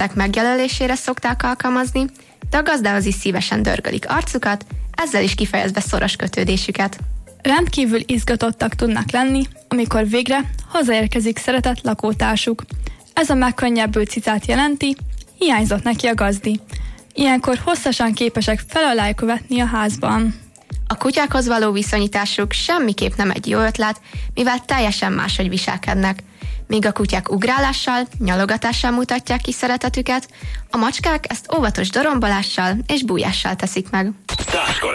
díszletek megjelölésére szokták alkalmazni, de a gazdához is szívesen dörgölik arcukat, ezzel is kifejezve szoros kötődésüket. Rendkívül izgatottak tudnak lenni, amikor végre hazaérkezik szeretett lakótársuk. Ez a megkönnyebbült cicát jelenti, hiányzott neki a gazdi. Ilyenkor hosszasan képesek fel alá követni a házban. A kutyákhoz való viszonyításuk semmiképp nem egy jó ötlet, mivel teljesen máshogy viselkednek. Míg a kutyák ugrálással, nyalogatással mutatják ki szeretetüket, a macskák ezt óvatos dorombolással és bújással teszik meg.